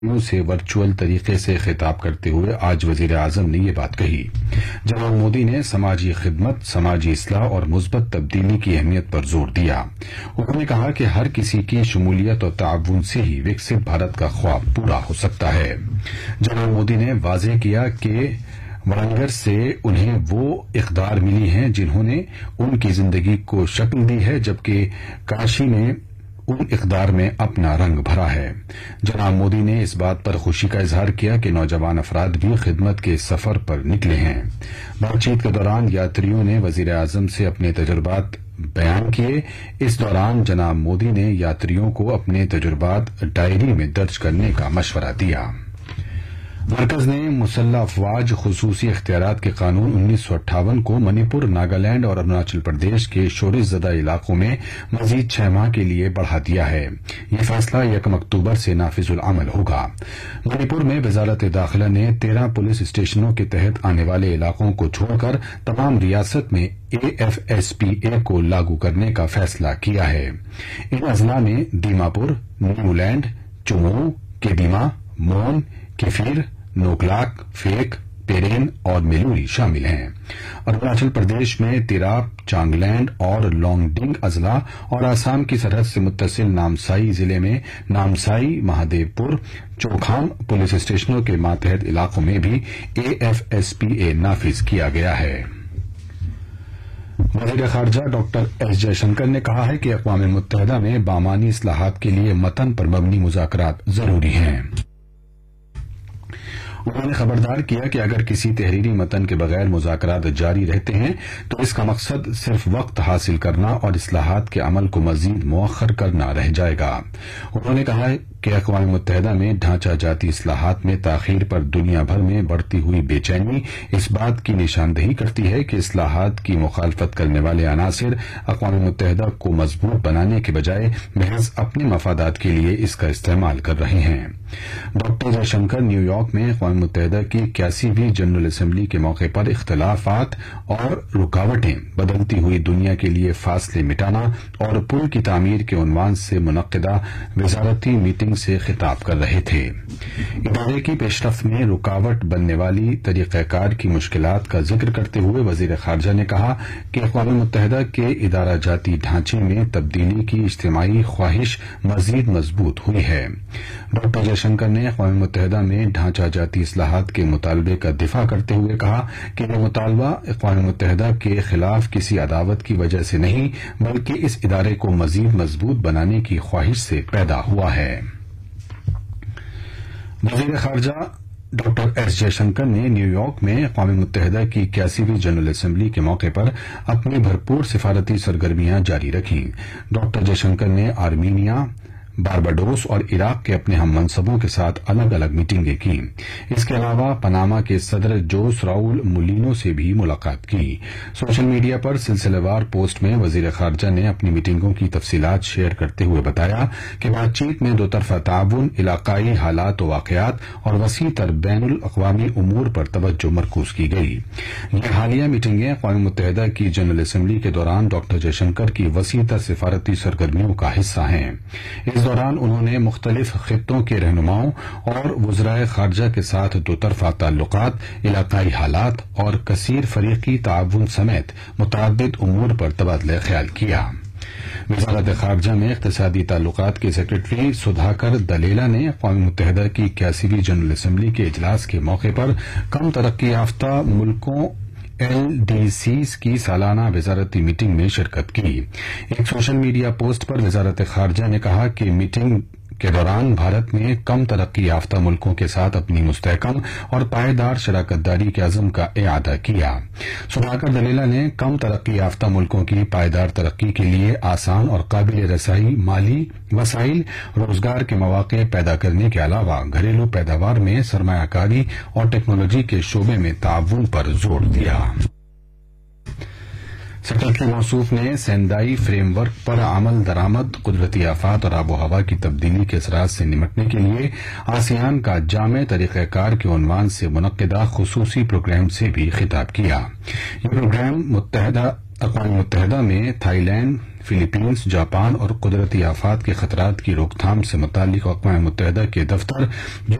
سے ورچوئل طریقے سے خطاب کرتے ہوئے آج وزیر اعظم نے یہ بات کہی۔ جناب مودی نے سماجی خدمت، سماجی اصلاح اور مثبت تبدیلی کی اہمیت پر زور دیا۔ انہوں نے کہا کہ ہر کسی کی شمولیت اور تعاون سے ہی وکست بھارت کا خواب پورا ہو سکتا ہے۔ جناب مودی نے واضح کیا کہ وارانگر سے انہیں وہ اقدار ملی ہیں جنہوں نے ان کی زندگی کو شکل دی ہے، جبکہ کاشی نے ان اقدار میں اپنا رنگ بھرا ہے۔ جناب مودی نے اس بات پر خوشی کا اظہار کیا کہ نوجوان افراد بھی خدمت کے سفر پر نکلے ہیں۔ بات چیت کے دوران یاتریوں نے وزیر اعظم سے اپنے تجربات بیان کیے۔ اس دوران جناب مودی نے یاتریوں کو اپنے تجربات ڈائری میں درج کرنے کا مشورہ دیا۔ مرکز نے مسلح افواج خصوصی اختیارات کے قانون 1958 کو منی پور، ناگالینڈ اور اروناچل پردیش کے شورش زدہ علاقوں میں مزید 6 ماہ کے لیے بڑھا دیا ہے۔ یہ فیصلہ 1 اکتوبر سے نافذ العمل ہوگا۔ منی پور میں وزارت داخلہ نے 13 پولیس اسٹیشنوں کے تحت آنے والے علاقوں کو چھوڑ کر تمام ریاست میں AFSPA کو لاگو کرنے کا فیصلہ کیا ہے۔ ان اضلاع میں دیما پور، نیو لینڈ، چمو، کیدیما، مون، کیفیر، نوکلاک، فیک، پیرین اور میلوری شامل ہیں۔ اروناچل پردیش میں تیراپ، چانگلینڈ اور لونگ ڈنگ اضلاع اور آسام کی سرحد سے متصل نامسائی ضلع میں نامسائی، مہادیو پور، چوکھام پولیس اسٹیشنوں کے ماتحت علاقوں میں بھی AFSPA نافذ کیا گیا ہے۔ وزیر خارجہ ڈاکٹر ایس جے شنکر نے کہا ہے کہ اقوام متحدہ میں بامانی اصلاحات کے لیے متن پر مبنی مذاکرات ضروری ہیں۔ انہوں نے خبردار کیا کہ اگر کسی تحریری متن کے بغیر مذاکرات جاری رہتے ہیں تو اس کا مقصد صرف وقت حاصل کرنا اور اصلاحات کے عمل کو مزید مؤخر کرنا رہ جائے گا۔ انہوں نے کہا کہ اقوام متحدہ میں ڈھانچہ جاتی اصلاحات میں تاخیر پر دنیا بھر میں بڑھتی ہوئی بے چینی اس بات کی نشاندہی کرتی ہے کہ اصلاحات کی مخالفت کرنے والے عناصر اقوام متحدہ کو مضبوط بنانے کے بجائے محض اپنے مفادات کے لیے اس کا استعمال کر رہے ہیں۔ Doctor J Shankar new York میں اقوام متحدہ کی 81ویں جنرل اسمبلی کے موقع پر اختلافات اور رکاوٹیں، بدلتی ہوئی دنیا کے لیے فاصلے مٹانا اور پل کی تعمیر کے عنوان سے منعقدہ وزارتی میٹنگ سے خطاب کر رہے تھے۔ ادارے کی پیش رفت میں رکاوٹ بننے والی طریقہ کار کی مشکلات کا ذکر کرتے ہوئے وزیر خارجہ نے کہا کہ اقوام متحدہ کے ادارہ جاتی ڈھانچے میں تبدیلی کی اجتماعی خواہش مزید مضبوط ہوئی ہے۔ ڈاکٹر جے شنکر نے اقوام متحدہ میں ڈھانچہ جاتی اصلاحات کے مطالبے کا دفاع کرتے ہوئے کہا کہ یہ مطالبہ اقوام متحدہ کے خلاف کسی عداوت کی وجہ سے نہیں بلکہ اس ادارے کو مزید مضبوط بنانے کی خواہش سے پیدا ہوا ہے۔ وزیر خارجہ ڈاکٹر ایس جے شنکر نے نیو یارک میں اقوام متحدہ کی 81ویں جنرل اسمبلی کے موقع پر اپنی بھرپور سفارتی سرگرمیاں جاری رکھیں۔ ڈاکٹر جے شنکر نے آرمینیا، بارباڈوس اور عراق کے اپنے ہم منصبوں کے ساتھ الگ الگ میٹنگیں کی۔ اس کے علاوہ پاناما کے صدر جوس راؤل مولینو سے بھی ملاقات کی۔ سوشل میڈیا پر سلسلہ وار پوسٹ میں وزیر خارجہ نے اپنی میٹنگوں کی تفصیلات شیئر کرتے ہوئے بتایا کہ بات چیت میں دو طرفہ تعاون، علاقائی حالات و واقعات اور وسیع تر بین الاقوامی امور پر توجہ مرکوز کی گئی۔ یہ حالیہ میٹنگیں اقوام متحدہ کی جنرل اسمبلی کے دوران ڈاکٹر جے شنکر کی وسیع تر سفارتی سرگرمیوں کا حصہ ہیں۔ اس دوران انہوں نے مختلف خطوں کے رہنماؤں اور وزرائے خارجہ کے ساتھ دو طرفہ تعلقات، علاقائی حالات اور کثیر فریقی تعاون سمیت متعدد امور پر تبادلہ خیال کیا۔ وزارت خارجہ میں اقتصادی تعلقات کے سیکرٹری سدھاکر دلیلا نے اقوام متحدہ کی 81ویں جنرل اسمبلی کے اجلاس کے موقع پر کم ترقی یافتہ ملکوں LDCs کی سالانہ وزارتی میٹنگ میں شرکت کی۔ ایک سوشل میڈیا پوسٹ پر وزارت خارجہ نے کہا کہ میٹنگ کے دوران بھارت نے کم ترقی یافتہ ملکوں کے ساتھ اپنی مستحکم اور پائیدار شراکت داری کے عزم کا اعادہ کیا۔ سدھاکر دلیلا نے کم ترقی یافتہ ملکوں کی پائیدار ترقی کے لیے آسان اور قابل رسائی مالی وسائل، روزگار کے مواقع پیدا کرنے کے علاوہ گھریلو پیداوار میں سرمایہ کاری اور ٹیکنالوجی کے شعبے میں تعاون پر زور دیا۔ سیکرٹری موصوف نے سیندائی فریم ورک پر عمل درآمد، قدرتی آفات اور آب و ہوا کی تبدیلی کے اثرات سے نمٹنے کے لیے آسیان کا جامع طریقہ کار کے عنوان سے منعقدہ خصوصی پروگرام سے بھی خطاب کیا۔ یہ پروگرام متحدہ اقوام متحدہ میں تھائی لینڈ، فلپینز، جاپان اور قدرتی آفات کے خطرات کی روک تھام سے متعلق اقوام متحدہ کے دفتر